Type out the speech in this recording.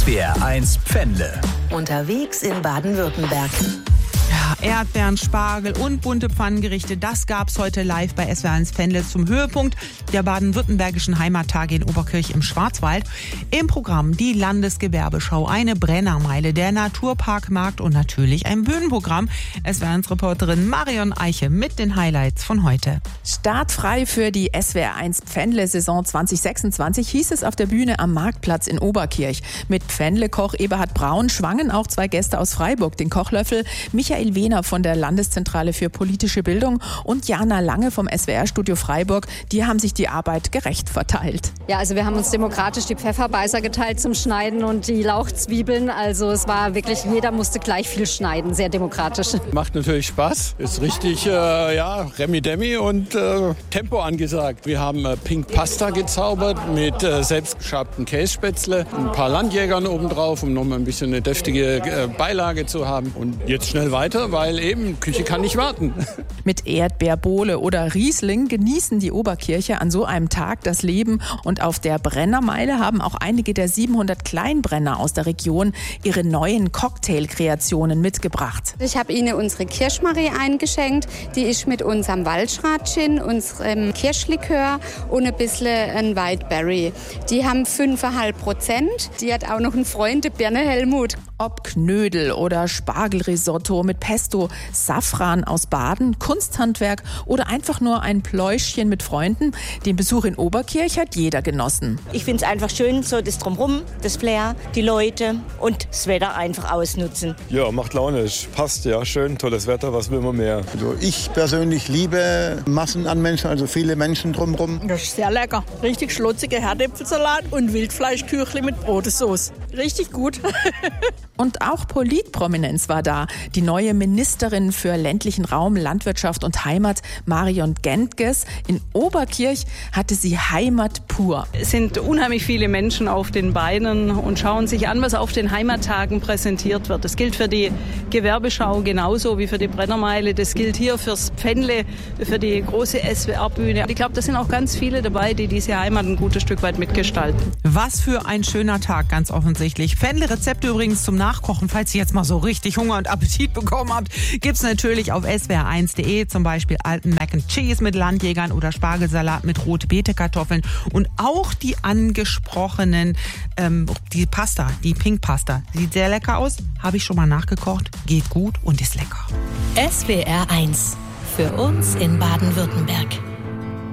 SWR1 Pfändle. Unterwegs in Baden-Württemberg. Ja, Erdbeeren, Spargel und bunte Pfannengerichte, das gab's heute live bei SWR1 Pfändle zum Höhepunkt der baden-württembergischen Heimattage in Oberkirch im Schwarzwald. Im Programm die Landesgewerbeschau, eine Brennermeile, der Naturparkmarkt und natürlich ein Bühnenprogramm. SWR1-Reporterin Marion Eiche mit den Highlights von heute. Startfrei für die SWR1 Pfändle-Saison 2026 hieß es auf der Bühne am Marktplatz in Oberkirch. Mit Pfändle-Koch Eberhard Braun schwangen auch zwei Gäste aus Freiburg den Kochlöffel. Michael Wehner von der Landeszentrale für politische Bildung und Jana Lange vom SWR-Studio Freiburg, die haben sich die Arbeit gerecht verteilt. Ja, also wir haben uns demokratisch die Pfefferbeißer geteilt zum Schneiden und die Lauchzwiebeln. Also es war wirklich, jeder musste gleich viel schneiden, sehr demokratisch. Macht natürlich Spaß, ist richtig, Remi-Demi und Tempo angesagt. Wir haben Pink Pasta gezaubert mit selbstgeschabten Kässpätzle, ein paar Landjägern obendrauf, um nochmal ein bisschen eine deftige Beilage zu haben. Und jetzt schnell weiter, weil eben Küche kann nicht warten. Mit Erdbeerbohle oder Riesling genießen die Oberkircher an so einem Tag das Leben. Und auf der Brennermeile haben auch einige der 700 Kleinbrenner aus der Region ihre neuen Cocktailkreationen mitgebracht. Ich habe Ihnen unsere Kirschmarie eingeschenkt. Die ist mit unserem Waldschrat-Gin, unserem Kirschlikör und ein bisschen ein Whiteberry. Die haben 5,5%. Die hat auch noch einen Freund, der Birne Helmut. Ob Knödel oder Spargelrisotto mit Pesto, Safran aus Baden, Kunsthandwerk oder einfach nur ein Pläuschchen mit Freunden, den Besuch in Oberkirch hat jeder genossen. Ich finde es einfach schön, so das Drumherum, das Flair, die Leute und das Wetter einfach ausnutzen. Ja, macht Laune, passt, ja, schön, tolles Wetter, was will man mehr? Also ich persönlich liebe Massen an Menschen, also viele Menschen drumherum. Das ist sehr lecker. Richtig schlotzige Herdäpfelsalat und Wildfleischküchli mit Brodesauce. Richtig gut. Und auch Politprominenz war da. Die neue Ministerin für ländlichen Raum, Landwirtschaft und Heimat, Marion Gentges. In Oberkirch hatte sie Heimat pur. Es sind unheimlich viele Menschen auf den Beinen und schauen sich an, was auf den Heimattagen präsentiert wird. Das gilt für die Gewerbeschau genauso wie für die Brennermeile. Das gilt hier fürs Pfändle, für die große SWR-Bühne. Ich glaube, da sind auch ganz viele dabei, die diese Heimat ein gutes Stück weit mitgestalten. Was für ein schöner Tag, ganz offensichtlich. Pfändle-Rezepte übrigens zum Nachkochen, falls ihr jetzt mal so richtig Hunger und Appetit bekommen habt, gibt's natürlich auf swr1.de, zum Beispiel alten Mac and Cheese mit Landjägern oder Spargelsalat mit rote Beete-Kartoffeln und auch die angesprochenen, die Pasta, die Pink Pasta. Sieht sehr lecker aus, habe ich schon mal nachgekocht, geht gut und ist lecker. SWR1 für uns in Baden-Württemberg.